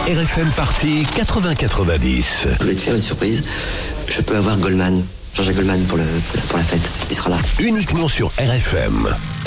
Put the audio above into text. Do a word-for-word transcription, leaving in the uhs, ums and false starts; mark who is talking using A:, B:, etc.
A: R F M Party quatre-vingts quatre-vingt-dix.
B: Je voulais te faire une surprise. Je peux avoir Goldman, Jean-Jacques Goldman pour, le, pour, la, pour la fête. Il sera là.
A: Uniquement sur R F M.